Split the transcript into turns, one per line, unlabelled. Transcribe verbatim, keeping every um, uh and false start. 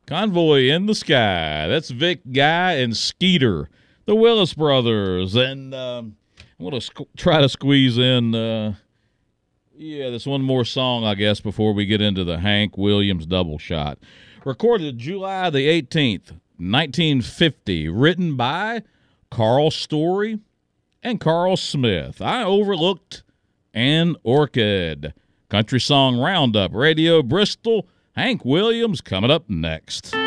Convoy in the Sky. That's Vic Guy and Skeeter, the Willis Brothers. And um, I'm going to squ- try to squeeze in, uh, yeah, this one more song, I guess, before we get into the Hank Williams double shot. Recorded July the eighteenth, nineteen fifty. Written by Carl Story and Carl Smith. I Overlooked an Orchid. Country Song Roundup, Radio Bristol. Hank Williams coming up next.